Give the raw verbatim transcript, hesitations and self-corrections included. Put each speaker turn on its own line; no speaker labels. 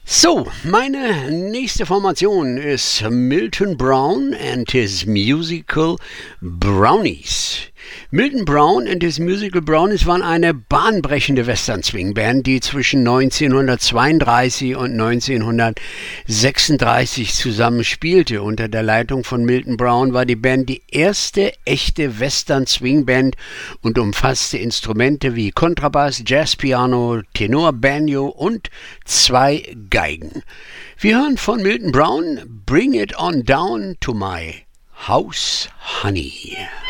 So, meine nächste Formation ist Milton Brown and his Musical Brownies. Milton Brown and his Musical Brownies waren eine bahnbrechende Western-Swing-Band, die zwischen neunzehnhundertzweiunddreißig und neunzehnhundertsechsunddreißig zusammen spielte. Unter der Leitung von Milton Brown war die Band die erste echte Western-Swing-Band und umfasste Instrumente wie Kontrabass, Jazzpiano, Tenor, Banjo und zwei Geigen. Wir hören von Milton Brown Bring It On Down to My House, Honey.